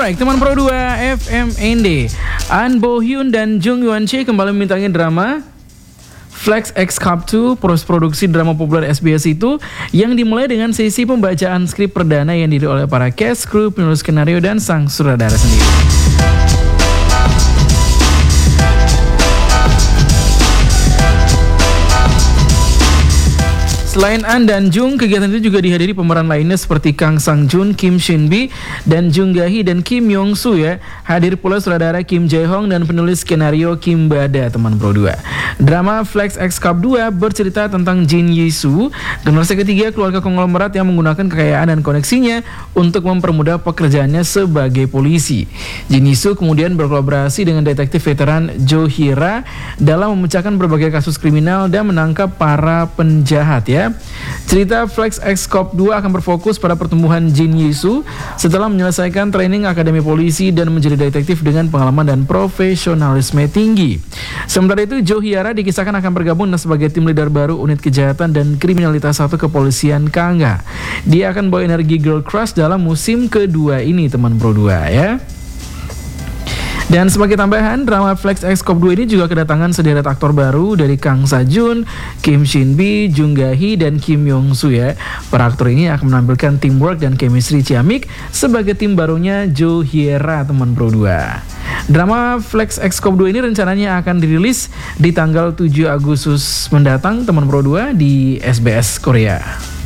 Alright, teman Pro 2 FMND, An Bo Hyun dan Jung Yuan Che kembali membintangi drama Flex X Cup 2, produksi drama populer SBS itu yang dimulai dengan sesi pembacaan skrip perdana yang diri oleh para cast, kru, penulis skenario, dan sang sutradara sendiri. Selain An dan Jung, kegiatan itu juga dihadiri pemeran lainnya seperti Kang Sang Jun, Kim Shin Bi, dan Jung Ga Hee dan Kim Yong Soo ya. Hadir pula sutradara Kim Jae Hong dan penulis skenario Kim Bada, teman Pro 2. Drama Flex X Cup 2 bercerita tentang Jin Yi Soo, generasi ketiga keluarga konglomerat yang menggunakan kekayaan dan koneksinya untuk mempermudah pekerjaannya sebagai polisi. Jin Yi Soo kemudian berkolaborasi dengan detektif veteran Jo Hee-ra dalam memecahkan berbagai kasus kriminal dan menangkap para penjahat ya. Cerita Flex X Cup 2 akan berfokus pada pertumbuhan Jin Yi Soo setelah menyelesaikan training akademi polisi dan menjadi detektif dengan pengalaman dan profesionalisme tinggi. Sementara itu, Jo Hee-ra dikisahkan akan bergabung sebagai tim leader baru unit kejahatan dan kriminalitas 1 kepolisian Kangga. Dia akan bawa energi girl crush dalam musim kedua ini, teman Pro 2 ya. Dan sebagai tambahan, drama Flex X Cup 2 ini juga kedatangan sederet aktor baru dari Kang Sa Jun, Kim Shin Bi, Jung Ga Hee, dan Kim Yong Soo ya. Para aktor ini akan menampilkan teamwork dan chemistry ciamik sebagai tim barunya Jo Hee-ra, teman Pro 2. Drama Flex X Cup 2 ini rencananya akan dirilis di tanggal 7 Agustus mendatang, teman Pro 2, di SBS Korea.